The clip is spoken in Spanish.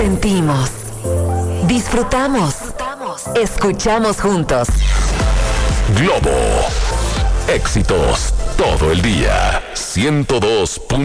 Sentimos, disfrutamos, escuchamos juntos. Globo. Éxitos todo el día. 102.